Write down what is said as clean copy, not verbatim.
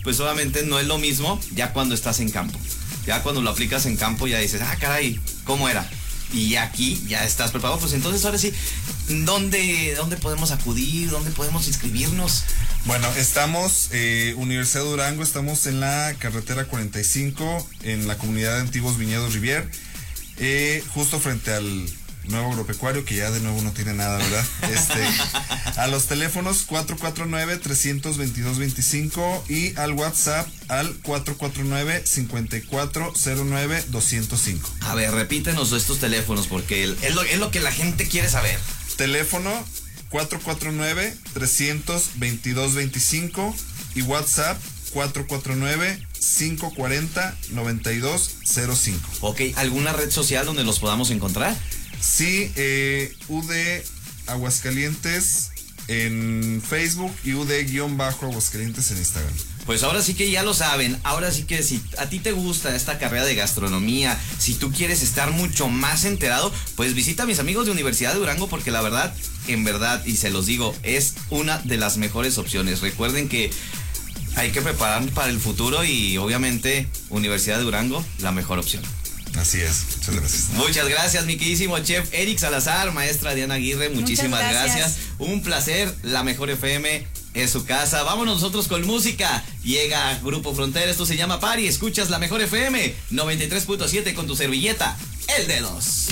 pues obviamente no es lo mismo ya cuando estás en campo. Ya cuando lo aplicas en campo ya dices, caray, ¿cómo era? Y aquí ya estás preparado. Pues entonces ahora sí, ¿dónde podemos acudir? ¿Dónde podemos inscribirnos? Bueno, estamos, Universidad de Durango, estamos en la carretera 45, en la comunidad de Antiguos Viñedos Rivier, justo frente al nuevo agropecuario, que ya de nuevo no tiene nada, ¿verdad? A los teléfonos 449-322-25 y al WhatsApp al 449-5409-205. A ver, repítenos estos teléfonos porque es lo que la gente quiere saber. Teléfono 449-322-25 y WhatsApp 449-540-9205. Ok, ¿alguna red social donde los podamos encontrar? Sí, UD Aguascalientes en Facebook y UD-Aguascalientes en Instagram. Pues ahora sí que ya lo saben, ahora sí que si a ti te gusta esta carrera de gastronomía, si tú quieres estar mucho más enterado, pues visita a mis amigos de Universidad de Durango porque la verdad, en verdad, y se los digo, es una de las mejores opciones. Recuerden que hay que preparar para el futuro y obviamente Universidad de Durango, la mejor opción. Así es, muchas gracias. Muchas gracias, mi queridísimo chef Eric Salazar, maestra Diana Aguirre, muchísimas gracias. Un placer, la mejor FM es su casa. Vámonos nosotros con música. Llega Grupo Frontera, esto se llama Party. Escuchas la mejor FM 93.7 con tu servilleta, El Dedos.